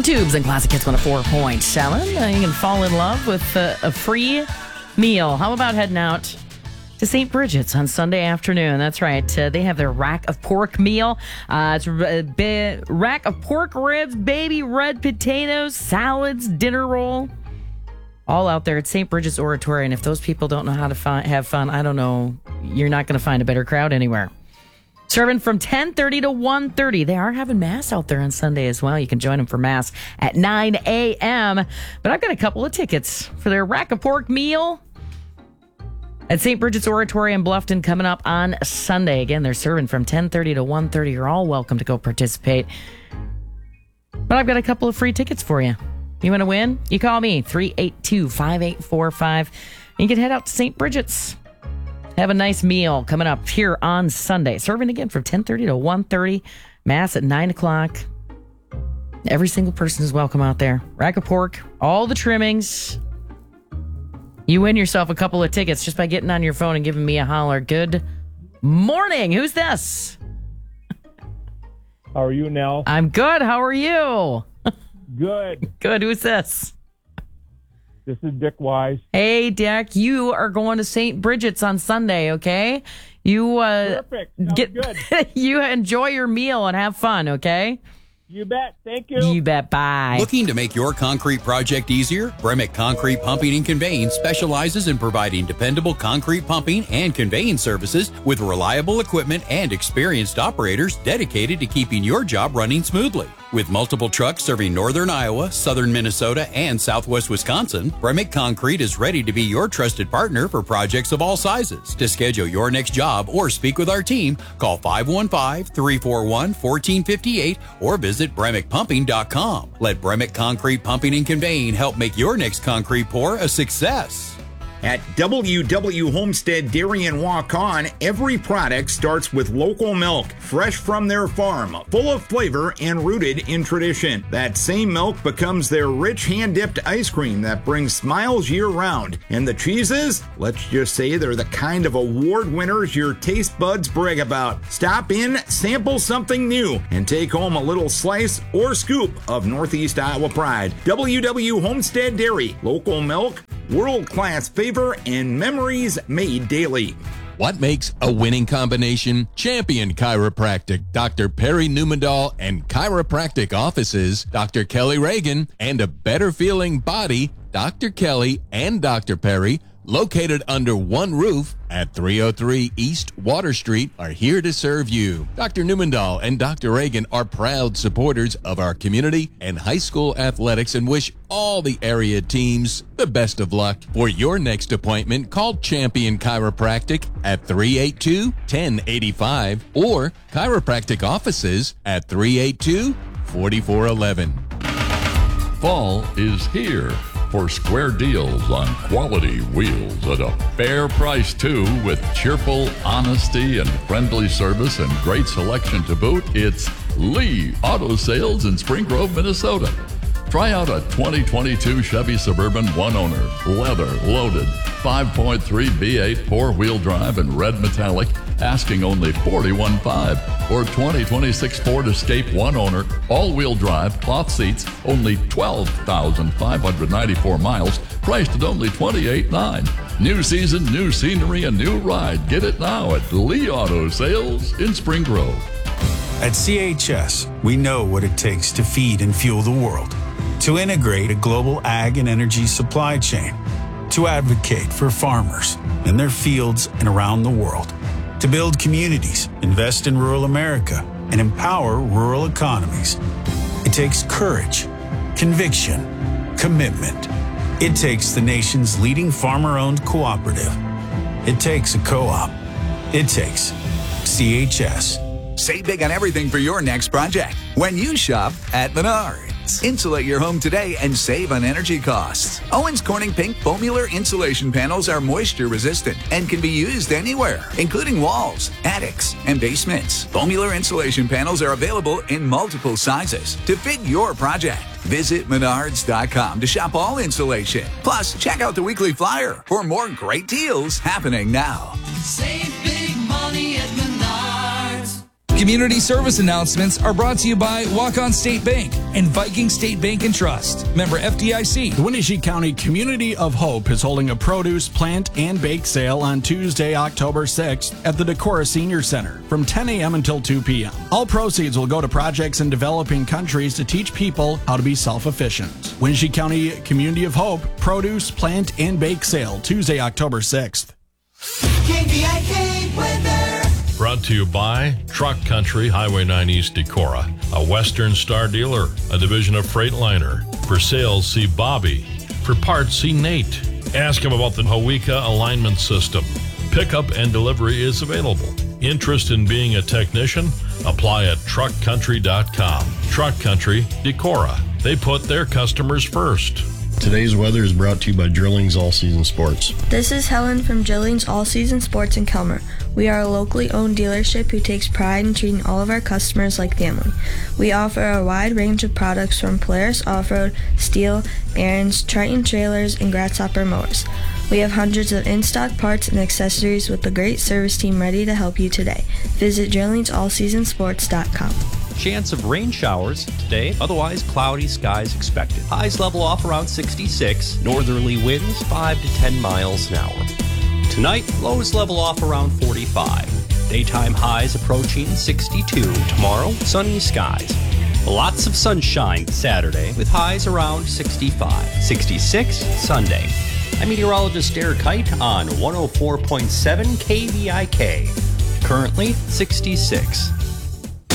Tubes and Classic Hits 104.7. You can fall in love with a free meal. How about heading out to St. Bridget's on Sunday afternoon? That's right. They have their rack of pork meal. It's a rack of pork ribs, baby red potatoes, salads, dinner roll. All out there at St. Bridget's Oratory. And if those people don't know how to have fun, I don't know. You're not going to find a better crowd anywhere. Serving from 10:30 to 1:30. They are having Mass out there on Sunday as well. You can join them for Mass at 9 a.m. But I've got a couple of tickets for their rack of pork meal at St. Bridget's Oratory in Bluffton coming up on Sunday. Again, they're serving from 10:30 to 1:30. You're all welcome to go participate. But I've got a couple of free tickets for you. You want to win? You call me, 382-5845. You can head out to St. Bridget's. Have a nice meal coming up here on Sunday. Serving again from 10:30 to 1:30. Mass at 9 o'clock. Every single person is welcome out there. Rack of pork, all the trimmings. You win yourself a couple of tickets just by getting on your phone and giving me a holler. Good morning. Who's this? How are you, Nell? I'm good. How are you? Good. Good. Who's this? This is Dick Wise. Hey, Dick. You are going to St. Bridget's on Sunday, okay? You Perfect. Sounds good. You enjoy your meal and have fun, okay? You bet. Thank you. You bet. Bye. Looking to make your concrete project easier? Bremick Concrete Pumping and Conveying specializes in providing dependable concrete pumping and conveying services with reliable equipment and experienced operators dedicated to keeping your job running smoothly. With multiple trucks serving northern Iowa, southern Minnesota, and southwest Wisconsin, Bremick Concrete is ready to be your trusted partner for projects of all sizes. To schedule your next job or speak with our team, call 515-341-1458 or visit BremickPumping.com. Let Bremick Concrete Pumping and Conveying help make your next concrete pour a success. At WW Homestead Dairy and Walk-On, every product starts with local milk, fresh from their farm, full of flavor and rooted in tradition. That same milk becomes their rich hand-dipped ice cream that brings smiles year-round. And the cheeses? Let's just say they're the kind of award winners your taste buds brag about. Stop in, sample something new, and take home a little slice or scoop of Northeast Iowa pride. WW Homestead Dairy, local milk, world-class flavor, and memories made daily. What makes a winning combination? Champion Chiropractic, Dr. Perry Newmandahl and chiropractic offices, Dr. Kelly Reagan, and a better feeling body, Dr. Kelly and Dr. Perry, located under one roof at 303 East Water Street, are here to serve you. Dr. Newmandahl and Dr. Reagan are proud supporters of our community and high school athletics and wish all the area teams the best of luck. For your next appointment, call Champion Chiropractic at 382-1085 or chiropractic offices at 382-4411. Fall is here for square deals on quality wheels at a fair price too, with cheerful honesty and friendly service and great selection to boot. It's Lee Auto Sales in Spring Grove, Minnesota. Try out a 2022 Chevy Suburban one-owner, leather-loaded, 5.3 V8 four-wheel drive in red metallic, asking only $41,500. Or 2026 Ford Escape one-owner, all-wheel drive, cloth seats, only 12,594 miles, priced at only $28,900. New season, new scenery, a new ride. Get it now at Lee Auto Sales in Spring Grove. At CHS, we know what it takes to feed and fuel the world, to integrate a global ag and energy supply chain, to advocate for farmers in their fields and around the world, to build communities, invest in rural America, and empower rural economies. It takes courage, conviction, commitment. It takes the nation's leading farmer-owned cooperative. It takes a co-op. It takes CHS. Save big on everything for your next project when you shop at Menards. Insulate your home today and save on energy costs. Owens Corning Pink Foamular insulation panels are moisture resistant and can be used anywhere, including walls, attics, and basements. Foamular insulation panels are available in multiple sizes to fit your project. Visit Menards.com to shop all insulation. Plus, check out the weekly flyer for more great deals happening now. Save big money at Menards. Community service announcements are brought to you by Walk-On State Bank and Viking State Bank and Trust. Member FDIC. The Wenatchee County Community of Hope is holding a produce, plant, and bake sale on Tuesday, October 6th at the Decorah Senior Center from 10 a.m. until 2 p.m. All proceeds will go to projects in developing countries to teach people how to be self-efficient. Wenatchee County Community of Hope Produce, Plant, and Bake Sale, Tuesday, October 6th. KVIK weather. Brought to you by Truck Country, Highway 9 East Decorah, a Western Star dealer, a division of Freightliner. For sales, see Bobby. For parts, see Nate. Ask him about the Hawika alignment system. Pickup and delivery is available. Interest in being a technician? Apply at truckcountry.com. Truck Country, Decorah. They put their customers first. Today's weather is brought to you by Drillings All Season Sports. This is Helen from Drillings All Season Sports in Kelmer. We are a locally owned dealership who takes pride in treating all of our customers like family. We offer a wide range of products from Polaris Off-Road, Steel, Aaron's, Triton trailers, and Grasshopper mowers. We have hundreds of in-stock parts and accessories with a great service team ready to help you today. Visit DrillingsAllSeasonSports.com. Chance of rain showers today, otherwise cloudy skies expected. Highs level off around 66, northerly winds 5 to 10 miles an hour. Tonight, lows level off around 45. Daytime highs approaching 62. Tomorrow, sunny skies. Lots of sunshine Saturday with highs around 65. 66 Sunday. I'm meteorologist Derek Kite on 104.7 KVIK. Currently 66.